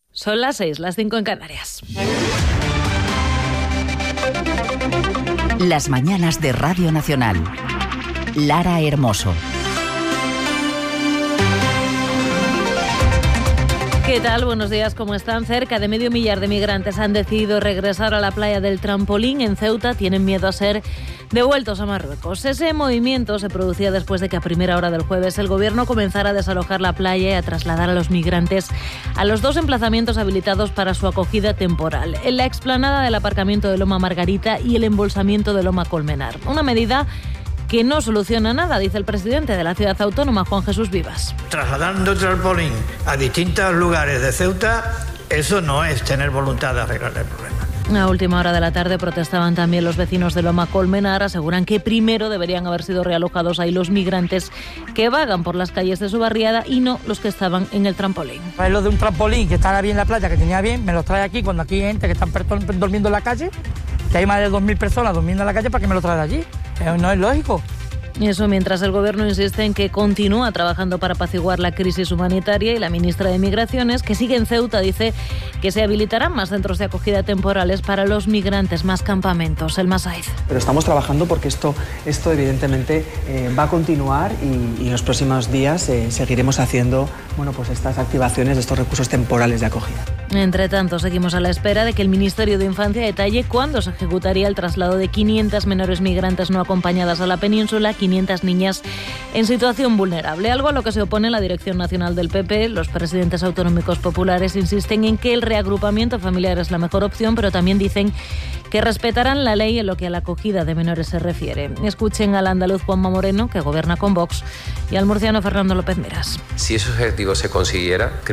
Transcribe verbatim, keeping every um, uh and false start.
Son las seis, las cinco en Canarias. Las mañanas de Radio Nacional. Lara Hermoso. ¿Qué tal? Buenos días, ¿cómo están? Cerca de medio millar de migrantes han decidido regresar a la playa del Trampolín en Ceuta. Tienen miedo a ser devueltos a Marruecos. Ese movimiento se producía después de que a primera hora del jueves el gobierno comenzara a desalojar la playa y a trasladar a los migrantes a los dos emplazamientos habilitados para su acogida temporal, en la explanada del aparcamiento de Loma Margarita y el embolsamiento de Loma Colmenar. Una medida que no soluciona nada, dice el presidente de la ciudad autónoma, Juan Jesús Vivas. Trasladando el trampolín a distintos lugares de Ceuta, eso no es tener voluntad de arreglar el problema. A última hora de la tarde protestaban también los vecinos de Loma Colmenar. Aseguran que primero deberían haber sido realojados ahí los migrantes que vagan por las calles de su barriada y no los que estaban en el trampolín. Trae los de un trampolín que estaba bien en la playa, que tenía bien, me los trae aquí cuando aquí hay gente que están durmiendo en la calle, que hay más de dos mil personas durmiendo en la calle, ¿para qué me lo trae de allí? No es lógico. Eso mientras el gobierno insiste en que continúa trabajando para apaciguar la crisis humanitaria, y la ministra de Migraciones, que sigue en Ceuta, dice que se habilitarán más centros de acogida temporales para los migrantes, más campamentos. El Masaiz. Pero estamos trabajando porque esto, esto evidentemente eh, va a continuar y, y en los próximos días eh, seguiremos haciendo bueno, pues estas activaciones de estos recursos temporales de acogida. Entre tanto, seguimos a la espera de que el Ministerio de Infancia detalle cuándo se ejecutaría el traslado de quinientas menores migrantes no acompañadas a la península, quinientas niñas en situación vulnerable, algo a lo que se opone la Dirección Nacional del P P. Los presidentes autonómicos populares insisten en que el reagrupamiento familiar es la mejor opción, pero también dicen que respetarán la ley en lo que a la acogida de menores se refiere. Escuchen al andaluz Juanma Moreno, que gobierna con Vox, y al murciano Fernando López Meras. Si ese objetivo se consiguiera,